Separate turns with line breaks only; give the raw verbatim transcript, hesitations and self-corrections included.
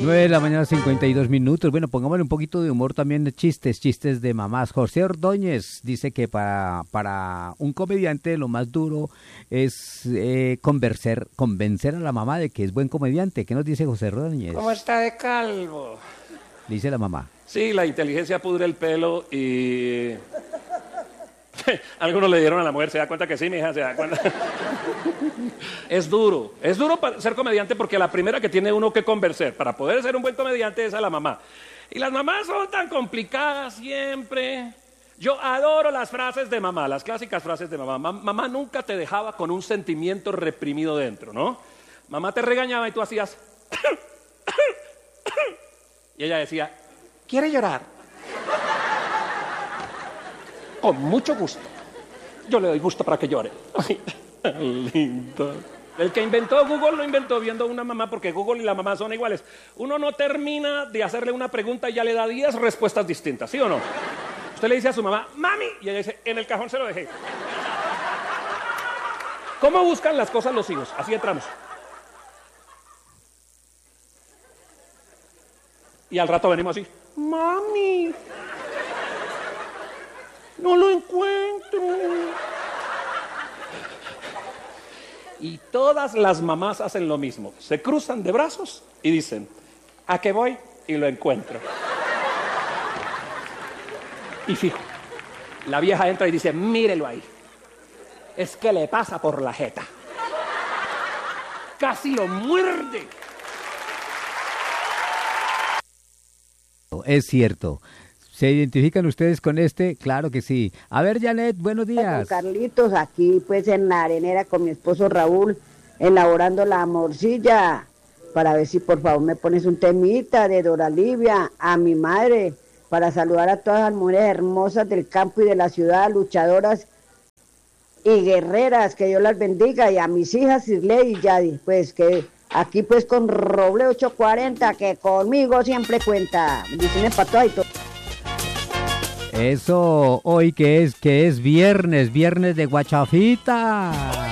nueve de la mañana, cincuenta y dos minutos. Bueno, pongámosle un poquito de humor también, de chistes, chistes de mamás. José Ordóñez dice que para, para un comediante lo más duro es eh, convencer, convencer a la mamá de que es buen comediante. ¿Qué nos dice José Ordóñez?
¿Cómo está de calvo?
Dice la mamá.
Sí, la inteligencia pudre el pelo y... Algunos le dieron a la mujer, ¿se da cuenta que sí, mi hija? ¿Se da cuenta? Es duro, es duro para ser comediante porque la primera que tiene uno que convencer para poder ser un buen comediante es a la mamá. Y las mamás son tan complicadas siempre. Yo adoro las frases de mamá, las clásicas frases de mamá. Mamá nunca te dejaba con un sentimiento reprimido dentro, ¿no? Mamá te regañaba y tú hacías... Y ella decía, ¿quiere llorar? Con mucho gusto. Yo le doy gusto para que llore. Ay, lindo. El que inventó Google lo inventó viendo a una mamá porque Google y la mamá son iguales. Uno no termina de hacerle una pregunta y ya le da diez respuestas distintas, ¿sí o no? Usted le dice a su mamá, mami, y ella dice, en el cajón se lo dejé. ¿Cómo buscan las cosas los hijos? Así entramos. Y al rato venimos así, mami, no lo encuentro. Y todas las mamás hacen lo mismo. Se cruzan de brazos y dicen, ¿a qué voy? Y lo encuentro. Y fijo, la vieja entra y dice, mírelo ahí. Es que le pasa por la jeta. Casi lo muerde.
Es cierto. ¿Se identifican ustedes con este? Claro que sí. A ver, Janet, buenos días.
Carlitos, aquí pues en la arenera con mi esposo Raúl, elaborando la morcilla, para ver si por favor me pones un temita de Dora Livia, a mi madre, para saludar a todas las mujeres hermosas del campo y de la ciudad, luchadoras y guerreras, que Dios las bendiga, y a mis hijas Isley y Yadi, pues que aquí pues con Roble ocho cuarenta, que conmigo siempre cuenta. Bendiciones para todas y todos.
Eso, hoy que es, que es viernes, viernes de guachafita.